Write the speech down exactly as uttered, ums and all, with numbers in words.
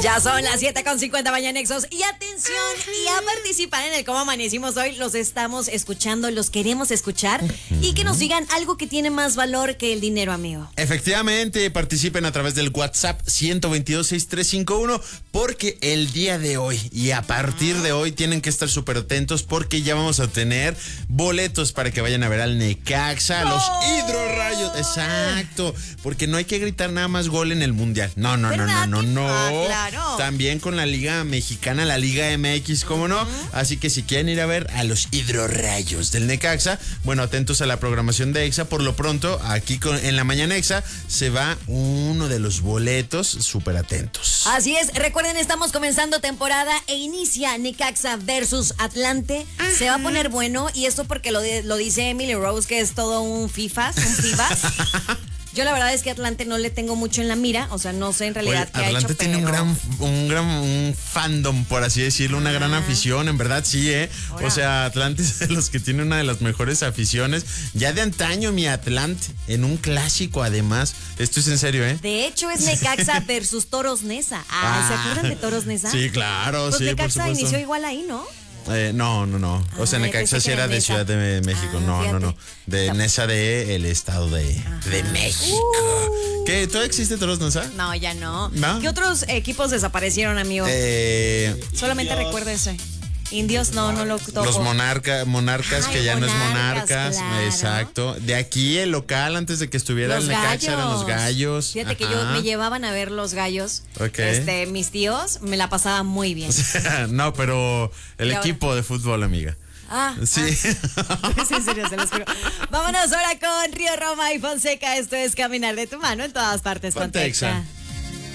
Ya son las siete con cincuenta Mañanexos. Y atención, y a participar en el Cómo Amanecimos Hoy. Los estamos escuchando, los queremos escuchar. Y que nos digan algo que tiene más valor que el dinero, amigo. Efectivamente, participen a través del WhatsApp ciento veintidós, sesenta y tres cincuenta y uno. Porque el día de hoy y a partir de hoy tienen que estar súper atentos, porque ya vamos a tener boletos para que vayan a ver al Necaxa, a los Hidrorrayos. Exacto, porque no hay que gritar nada más gol en el Mundial. No, no, no, no, no, no. Ah, claro. También con la Liga Mexicana, la Liga M X, ¿cómo no? Así que si quieren ir a ver a los Hidrorrayos del Necaxa, bueno, atentos a la programación de Exa. Por lo pronto, aquí con, en la mañana Exa se va uno de los boletos, súper atentos. Así es, recuerden, estamos comenzando temporada e inicia Necaxa versus Atlante. Ajá. Se va a poner bueno, y esto porque lo, de, lo dice Emily Rose, que es todo un FIFAs, un FIBAs. Yo la verdad es que Atlante no le tengo mucho en la mira, o sea, no sé en realidad Oye, qué Atlante ha hecho, tiene pero... un gran, un gran un fandom, por así decirlo, una ah. gran afición, en verdad sí, ¿eh? Ahora. O sea, Atlante es de los que tiene una de las mejores aficiones, ya de antaño mi Atlante, en un clásico además, esto es en serio, ¿eh? De hecho es Necaxa versus Toros Neza. Ah, ¿se acuerdan de Toros Neza? Sí, claro, pues sí, Necaxa por supuesto. inició igual ahí, ¿no? Eh, no, no, no. O sea, Necaxa sí era de Ciudad de México. Ah, no, fíjate. no, no. De Nesa de el Estado de, de México. Uh. ¿Qué? ¿Todavía existe Toros Nesa? No, ya no. no. ¿Qué otros equipos desaparecieron, amigo? Eh, Solamente Indios. Recuerdo ese. Indios, no, no lo toco. Los monarca, monarcas, Ay, que ya monarcas, no es monarcas. Claro. Exacto. De aquí el local, antes de que estuviera los el Necaxa, eran los gallos. Fíjate Ajá. que yo me llevaban a ver los gallos. Okay. Este, mis tíos, me la pasaba muy bien. No, pero el ¿Y equipo ahora? de fútbol, amiga. Ah, sí. Ah. Sí, en serio, se los juro. Vámonos ahora con Río Roma y Fonseca. Esto es Caminar de tu Mano en todas partes. Ponte Exa.